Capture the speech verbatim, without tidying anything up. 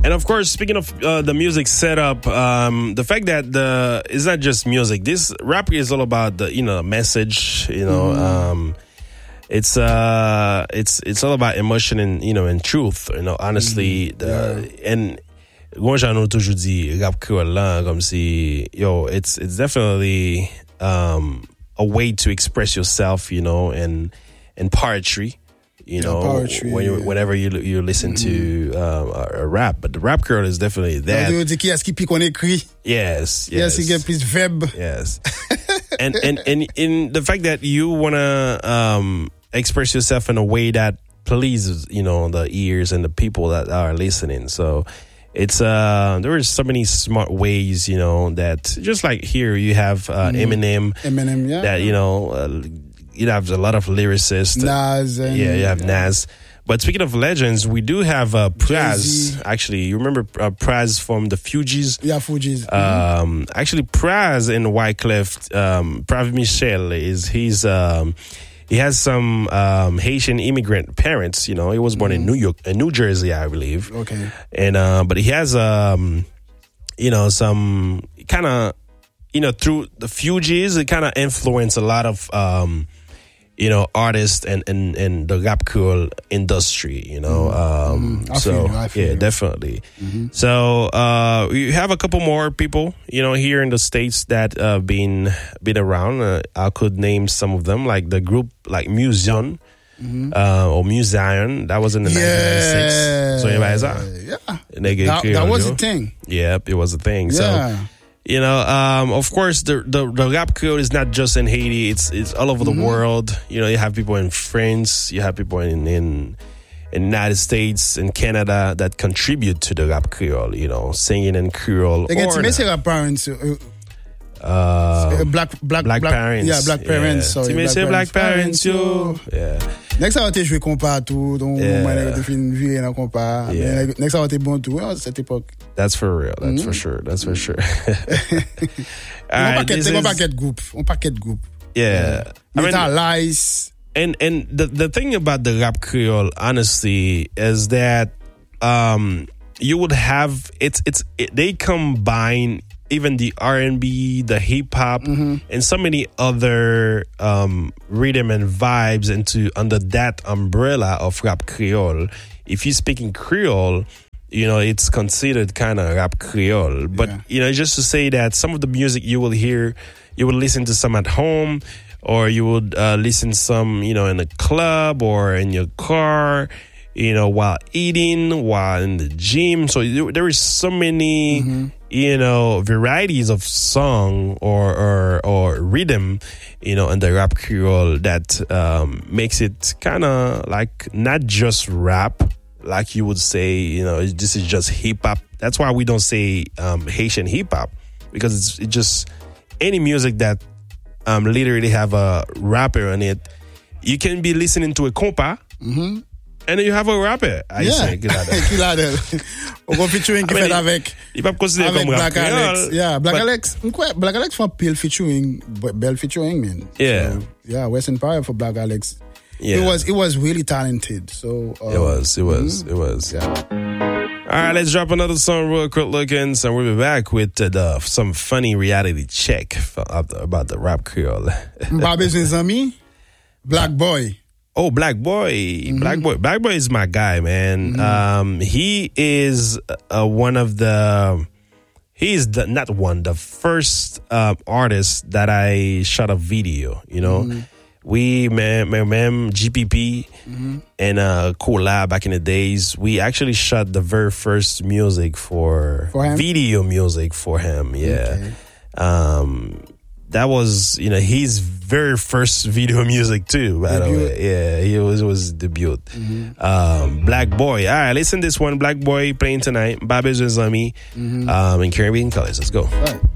And of course, speaking of uh, the music setup, um, the fact that the it's not just music. This rap is all about the you know message. You know, mm. um, it's uh, it's it's all about emotion and you know and truth. You know, honestly, mm. the, yeah. and moi j'en ai toujours dit rap créole là comme si yo, it's it's definitely um, a way to express yourself. You know, and and poetry. You know, yeah, poetry, when you, yeah. whenever you you listen mm-hmm. to um, a, a rap, but the rap girl is definitely that. Yes, yes, yes, he get his verb. Yes, and and and in the fact that you wanna um, express yourself in a way that pleases, you know, the ears and the people that are listening. So it's uh, there are so many smart ways, you know, that just like here you have uh, mm-hmm. Eminem, Eminem, yeah, that you know. Uh, You have a lot of lyricists. Nas. And, yeah, you have yeah. Nas. But speaking of legends, we do have uh, Pras. Jay-Z. Actually, you remember uh, Pras from the Fugees? Yeah, Fugees. Um, mm-hmm. Actually, Pras in Wyclef, um, Prav Michel, is he's um, he has some um, Haitian immigrant parents. You know, he was born mm-hmm. in New York, in New Jersey, I believe. Okay. And uh, but he has um, you know, some kind of, you know, through the Fugees, it kind of influenced a lot of. Um, you know, artists and, and, and the rap cool industry, you know. Um, mm-hmm. I so, feel you, I feel yeah, you. definitely. Mm-hmm. So, uh, we have a couple more people, you know, here in the States that uh, been been around. Uh, I could name some of them, like the group, like Musion, mm-hmm. uh, or Muzion. That was in the yeah. nineteen ninety-six. So, everybody's yeah. that, that was a thing. Yep, it was a thing. Yeah. So, you know, um, of course, the, the the rap code is not just in Haiti; it's it's all over mm-hmm. the world. You know, you have people in France, you have people in in, in United States and Canada that contribute to the rap Creole. You know, singing in Creole. They get to miss rap parents. Uh, uh, black, black, black, black parents. Yeah, black parents. Yeah. Sorry, black, black, black parents, parents, yo. Yeah. Next time, je vais compas tout, donc yeah. je vais virer dans compas. Yeah. Next time, je bon tout, à cette époque. That's for real. That's mm-hmm. for sure. That's for sure. On paquet, on paquet group, on paquet group. Yeah. I mean, lies. And and the the thing about the rap Creole, honestly, is that um you would have it's it's it, they combine even the R and B, the hip hop, mm-hmm. and so many other um, rhythm and vibes into under that umbrella of rap Creole. If you're speaking Creole, you know, it's considered kind of rap Creole. But, yeah. you know, just to say that some of the music you will hear, you will listen to some at home, or you would uh, listen some, you know, in a club or in your car, you know, while eating, while in the gym. So there is so many... Mm-hmm. you know, varieties of song or, or, or rhythm, you know, in the rap Creole that um, makes it kind of like not just rap, like you would say, you know, this is just hip hop. That's why we don't say um, Haitian hip hop, because it's it just any music that um, literally have a rapper in it. You can be listening to a compa. Mm-hmm. And then you have a rapper. I say, Kilade. Ou featuring qui fait avec. Il va considérer comme Black Alex. Yeah, Black Alex. Black Alex for pale featuring, bell featuring, man. Yeah. So, yeah, West Empire for Black Alex. Yeah. It was it was really talented. So uh, it was, it was, mm-hmm. it was. Yeah. All right, let's drop another song real quick, looking. So we'll be back with uh, the, some funny reality check for, about the rap Creole. Babes and Zami, Black Boy. Oh, Black Boy. Mm-hmm. Black Boy. Black Boy is my guy, man. Mm-hmm. Um, he is uh, one of the, he's the, not one, the first uh, artist that I shot a video, you know. Mm-hmm. We, man, man, G P P mm-hmm. and uh, Kola back in the days, we actually shot the very first music for, for him? video music for him, yeah. Okay. Um, that was, you know, his very first video music too, by the way. Yeah, he was was debut. Mm-hmm. Um, Black Boy. All right, listen to this one. Black Boy playing tonight. Babes and Zami mm-hmm. um, in Caribbean Colors. Let's go. All right.